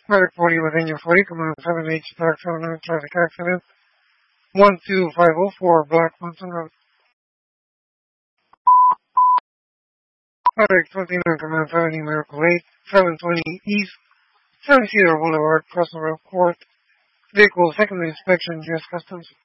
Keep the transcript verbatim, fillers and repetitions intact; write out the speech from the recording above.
Product forty within your forty, command seven H, dark seven nine, traffic accident, one two five oh four, Black Mountain Road. Product twenty-nine, command seventy, Miracle eight, seven twenty East, seven Cedar Boulevard, Crossing Road Court. Vehicle second inspection, U S Customs.